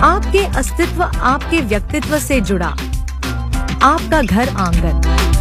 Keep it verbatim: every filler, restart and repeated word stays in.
आपके अस्तित्व आपके व्यक्तित्व से जुड़ा। आपका घर आंगन।